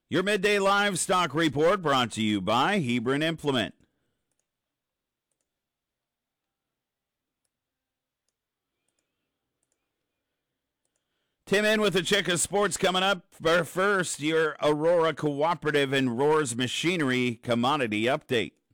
Your midday livestock report brought to you by Hebron Implement. Tim in with the Chicka Sports coming up. First, your Aurora Cooperative and Roars Machinery commodity update.